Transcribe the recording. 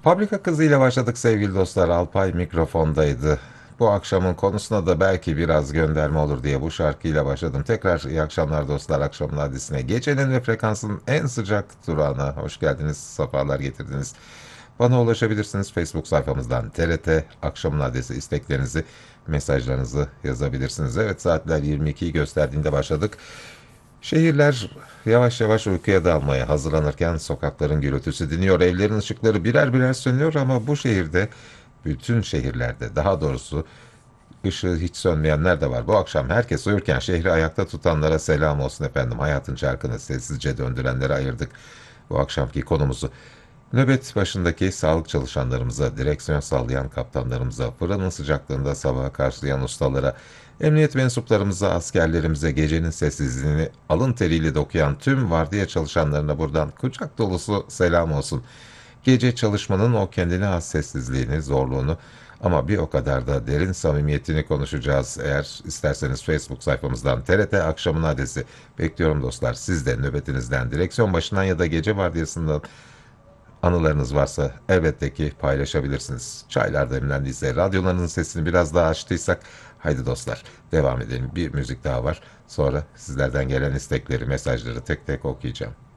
Fabrika kızıyla başladık sevgili dostlar. Alpay mikrofondaydı. Bu akşamın konusuna da belki biraz gönderme olur diye bu şarkıyla başladım. Tekrar iyi akşamlar dostlar. Akşamın hadisine. Gecenin ve frekansın en sıcak durağına hoş geldiniz. Safalar getirdiniz. Bana ulaşabilirsiniz Facebook sayfamızdan. TRT Akşamın Adresi isteklerinizi, mesajlarınızı yazabilirsiniz. Evet, saatler 22'yi gösterdiğinde başladık. Şehirler yavaş yavaş uykuya dalmaya hazırlanırken sokakların gürültüsü diniyor, evlerin ışıkları birer birer sönüyor ama bu şehirde, bütün şehirlerde daha doğrusu ışığı hiç sönmeyenler de var. Bu akşam herkes uyurken şehri ayakta tutanlara selam olsun efendim. Hayatın çarkını sessizce döndürenlere ayırdık bu akşamki konumuzu. Nöbet başındaki sağlık çalışanlarımıza, direksiyon sallayan kaptanlarımıza, fırının sıcaklığında sabaha karşılayan ustalara, emniyet mensuplarımıza, askerlerimize, gecenin sessizliğini alın teriyle dokuyan tüm vardiya çalışanlarına buradan kucak dolusu selam olsun. Gece çalışmanın o kendine has sessizliğini, zorluğunu ama bir o kadar da derin samimiyetini konuşacağız. Eğer isterseniz Facebook sayfamızdan TRT Akşamın Adresi bekliyorum dostlar. Siz de nöbetinizden, direksiyon başından ya da gece vardiyasından anılarınız varsa elbette ki paylaşabilirsiniz. Çaylar demlendiyse, radyolarınızın sesini biraz daha açtıysak, haydi dostlar devam edelim. Bir müzik daha var. Sonra sizlerden gelen istekleri, mesajları tek tek okuyacağım.